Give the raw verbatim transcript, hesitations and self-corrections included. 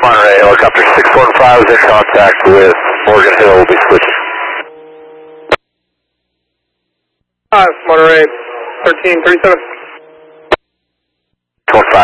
Monterey, helicopter six one five is in contact with Morgan Hill, will be switching. Hi, Monterey, thirteen thirty-seven. one five.